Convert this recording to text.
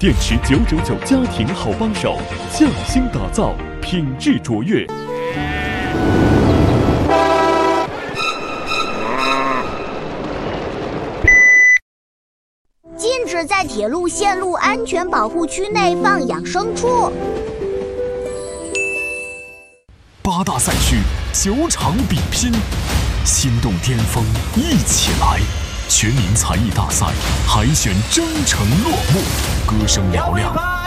电池999家庭好帮手，匠心打造，品质卓越。 禁止在铁路线路安全保护区内放养牲畜。 8大赛区9场比拼，心动巅峰一起来！全民才艺大赛海选征程落幕，歌声嘹亮。